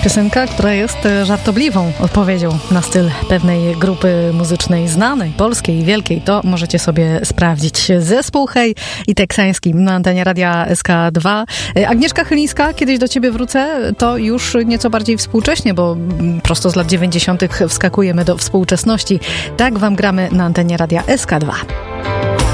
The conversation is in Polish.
Piosenka, która jest żartobliwą odpowiedzią na styl pewnej grupy muzycznej znanej, polskiej, wielkiej. To możecie sobie sprawdzić. Zespół Hej i teksański na antenie Radia SK2. Agnieszka Chylińska, kiedyś do ciebie wrócę, to już nieco bardziej współcześnie, bo prosto z lat 90. wskakujemy do współczesności. Tak wam gramy na antenie Radia SK2.